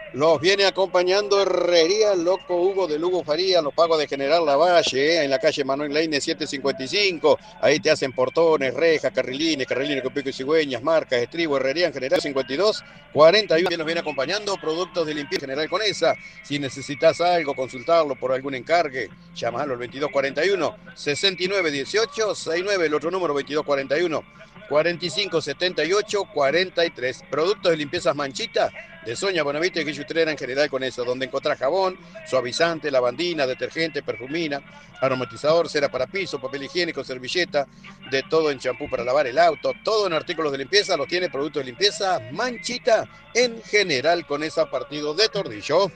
Los viene acompañando Herrería Loco Hugo de Lugo Faría, los pagos de General Lavalle, en la calle Manuel Leine 755. Ahí te hacen portones, rejas, carrilines con pico y cigüeñas, marcas, estribo, Herrería en General 52, 41. Los viene acompañando productos de limpieza general con esa. Si necesitas algo, consultarlo por algún encargue, llamalo al 2241 6918 69, el otro número 2241 4578-43. Productos de limpiezas Manchita de Soña Bonavite y Guillutrera en general con eso, donde encontrás jabón, suavizante, lavandina, detergente, perfumina, aromatizador, cera para piso, papel higiénico, servilleta, de todo en champú para lavar el auto, todo en artículos de limpieza, los tiene productos de limpieza Manchita en general con esa partido de Tordillo.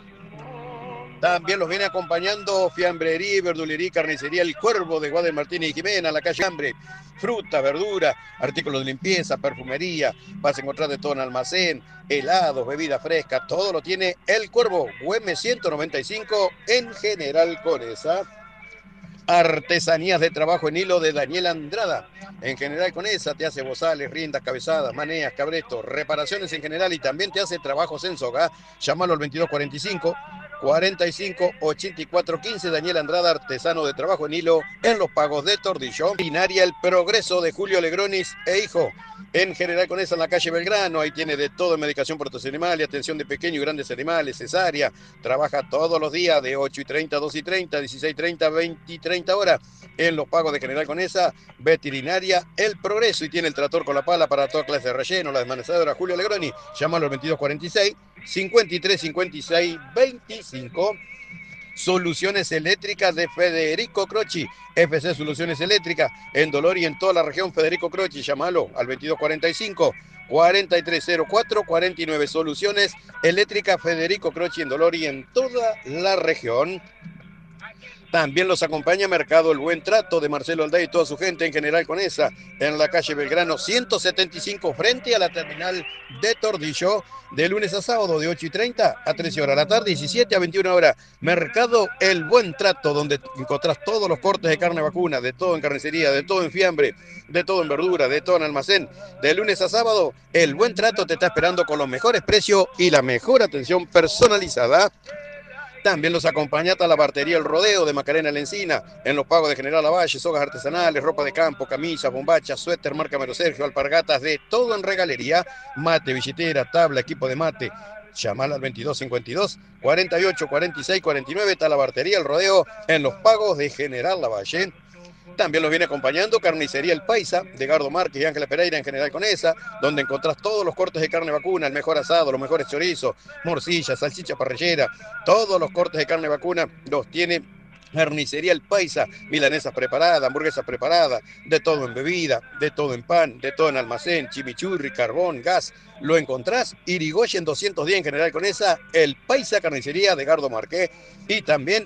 También los viene acompañando fiambrería y verdulería, carnicería El Cuervo de Guadalajara Martínez y Jimena, la calle Hambre. Fruta, verdura, artículos de limpieza, perfumería, vas a encontrar de todo en almacén, helados, bebida fresca, todo lo tiene El Cuervo, Güemes 195 en general con esa. Artesanías de trabajo en hilo de Daniel Andrada. En general con esa te hace bozales, riendas, cabezadas, maneas, cabretos, reparaciones en general y también te hace trabajos en soga. Llámalo al 2245 45 84 15. Daniel Andrada, artesano de trabajo en hilo en los pagos de Tordillo. Binaria El Progreso de Julio Legronis e hijo. En general con esa en la calle Belgrano, ahí tiene de todo en medicación por tus animales, atención de pequeños y grandes animales, cesárea, trabaja todos los días de 8:30 a 2:30, 16:30, 20:30 horas. En los pagos de general con esa, veterinaria El Progreso y tiene el trator con la pala para toda clase de relleno, la desmanezadora Julio Legroni, llámalo al 2246 5356 25. Soluciones eléctricas de Federico Croci, FC Soluciones Eléctricas, en Dolor y en toda la región. Federico Croci, llámalo al 2245 4304 49. Soluciones eléctricas Federico Croci en Dolor y en toda la región. También los acompaña Mercado El Buen Trato de Marcelo Alday y toda su gente en general con esa, en la calle Belgrano 175 frente a la terminal de Tordillo, de lunes a sábado de 8:30 a 13 horas de la tarde, 17 a 21 horas. Mercado El Buen Trato, donde encontrás todos los cortes de carne vacuna, de todo en carnicería, de todo en fiambre, de todo en verdura, de todo en almacén. De lunes a sábado, El Buen Trato te está esperando con los mejores precios y la mejor atención personalizada. También los acompaña hasta la bartería El Rodeo de Macarena La Encina, en los pagos de General Lavalle, sogas artesanales, ropa de campo, camisas, bombachas, suéter, marca Mero Sergio, alpargatas, de todo en regalería, mate, billetera, tabla, equipo de mate. Llamala al 2252 48 46 49, está la bartería El Rodeo en los pagos de General Lavalle. También los viene acompañando Carnicería El Paisa, de Gardo Márquez y Ángela Pereira en general con esa, donde encontrás todos los cortes de carne vacuna, el mejor asado, los mejores chorizos, morcilla, salchicha parrillera, todos los cortes de carne vacuna los tiene Carnicería El Paisa, milanesas preparadas, hamburguesas preparadas, de todo en bebida, de todo en pan, de todo en almacén, chimichurri, carbón, gas. Lo encontrás Irigoyen 210 en general con esa, El Paisa Carnicería de Gardo Marqués. Y también